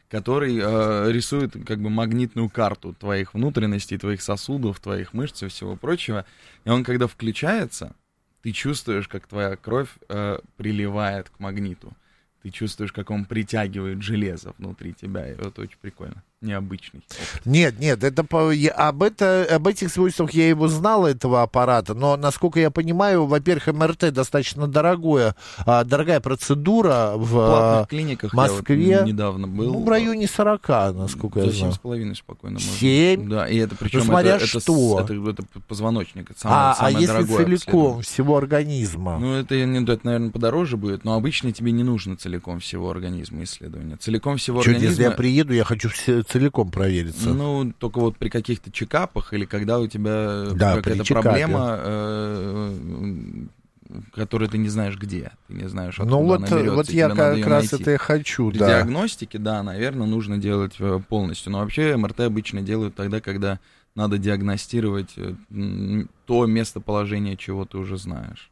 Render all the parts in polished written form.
который рисует как бы магнитную карту твоих внутренностей, твоих сосудов, твоих мышц и всего прочего. И он, когда включается, ты чувствуешь, как твоя кровь приливает к магниту. Ты чувствуешь, как он притягивает железо внутри тебя. И это очень прикольно. Необычный опыт. Нет, это об этих свойствах я его знал, этого аппарата, но, насколько я понимаю, во-первых, МРТ достаточно дорогая процедура в платных клиниках Москве. Я вот недавно был. Ну, в районе 40, насколько я знаю. За 7,5 спокойно можно. 7? Да, и это причем смотря что. Это позвоночник, это самое если дорогое целиком всего организма? Ну, это, наверное, подороже будет, но обычно тебе не нужно целиком всего организма исследования. Целиком всего организма... Если я приеду, я хочу целиком провериться. Ну, только вот при каких-то чекапах или когда у тебя какая-то проблема, которую ты не знаешь где. Ты не знаешь, откуда она берется. Вот я как раз это и хочу, При диагностике, да, наверное, нужно делать полностью. Но вообще МРТ обычно делают тогда, когда надо диагностировать то местоположение, чего ты уже знаешь.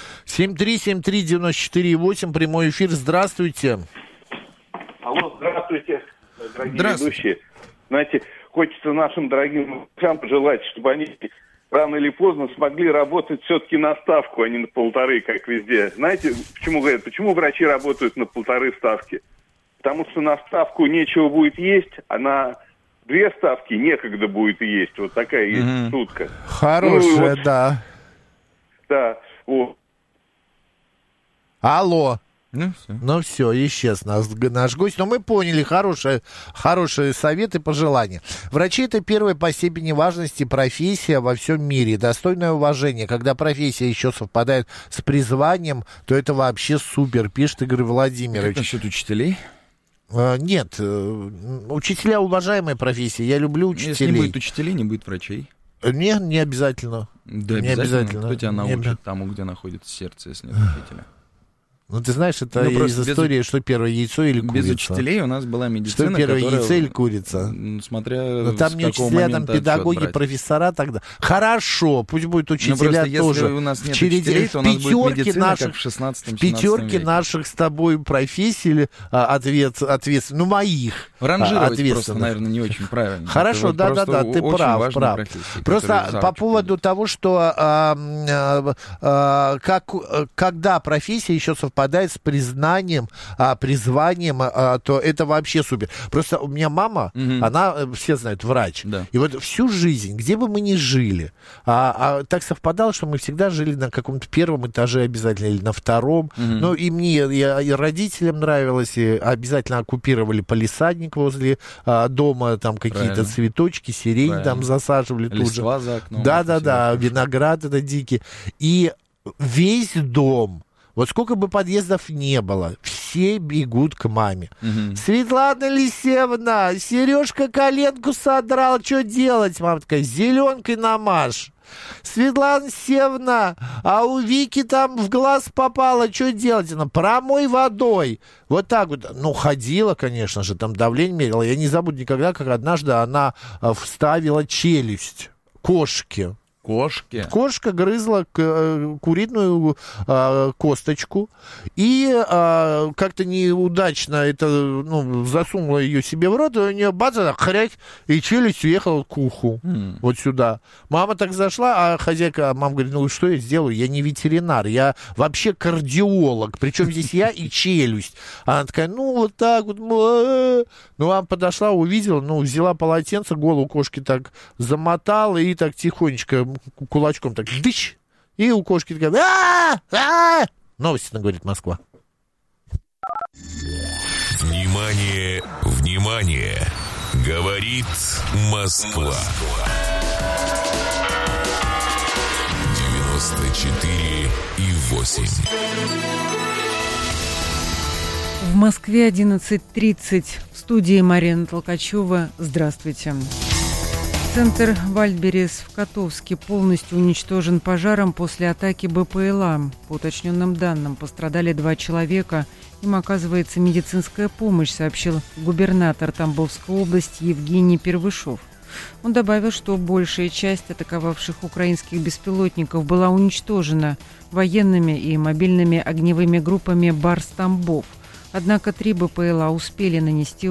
7373948, прямой эфир. Здравствуйте. Алло, здравствуйте, дорогие ведущие. Знаете, хочется нашим дорогим друзьям пожелать, чтобы они рано или поздно смогли работать все-таки на ставку, а не на полторы, как везде. Знаете, почему говорят? Почему врачи работают на полторы ставки? Потому что на ставку нечего будет есть, а на 2 ставки некогда будет есть. Вот такая есть шутка. Хорошая, да. Да, вот. Алло. Ну все, исчез наш гость. Но мы поняли, хорошие советы, пожелания. Врачи — это первая по степени важности профессия во всем мире. Достойное уважение. Когда профессия еще совпадает с призванием, то это вообще супер, пишет Игорь Владимирович. Как насчет учителей? Нет, учителя — уважаемая профессия. Я люблю учителей. Если не будет учителей, не будет врачей. Не обязательно. Да, не обязательно. Кто тебя научит тому, где находится сердце, если нет учителя? Ну, ты знаешь, это из истории, что первое, яйцо или курица. Без учителей у нас была медицина, что первое, яйцо или курица? Смотря но там не учителя, там педагоги, профессора тогда. Хорошо, пусть будет учителя тоже. Если у нас нет учителей, то у нас будет медицина, как в 16-17 веке. В пятерке наших с тобой профессий ответственных, ну, моих. Ранжировать просто, наверное, не очень правильно. Хорошо, да, ты прав. Просто по поводу того, что когда профессия еще совпадает с признанием, призванием, то это вообще супер. Просто у меня мама, она, все знают, врач. Да. И вот всю жизнь, где бы мы ни жили, так совпадало, что мы всегда жили на каком-то первом этаже обязательно или на втором. Ну, и мне, и родителям нравилось, и обязательно оккупировали палисадник возле дома, там какие-то цветочки, сирень там засаживали тут же. За окном. Да, виноград это дикий. И весь дом, вот сколько бы подъездов не было, все бегут к маме. Светлана Алексеевна, Сережка коленку содрал, что делать? Мама такая, зеленкой намажь. Светлана Алексеевна, а у Вики там в глаз попало, что делать? Она, промой водой. Вот так вот. Ну, ходила, конечно же, там давление мерила. Я не забуду никогда, как однажды она вставила челюсть кошке. Кошка грызла куриную косточку и как-то неудачно это, засунула ее себе в рот, и у нее бац, хрясь, и челюсть уехала к уху, вот сюда. Мама так зашла, а хозяйка, мама говорит, ну что я сделаю, я не ветеринар, я вообще кардиолог, причем здесь я и челюсть. Она такая, вот так вот, она подошла, увидела, взяла полотенце, голову кошки так замотала и так тихонечко кулачком так дыщ, и у кошки такая Новости на «Говорит Москва». Внимание, внимание! Говорит Москва. 94,8. В Москве 11:30. В студии Марина Толкачева. Здравствуйте. Центр Вальдберрис в Котовске полностью уничтожен пожаром после атаки БПЛА. По уточненным данным, пострадали 2 человека. Им оказывается медицинская помощь, сообщил губернатор Тамбовской области Евгений Первышов. Он добавил, что большая часть атаковавших украинских беспилотников была уничтожена военными и мобильными огневыми группами «Барс Тамбов». Однако 3 БПЛА успели нанести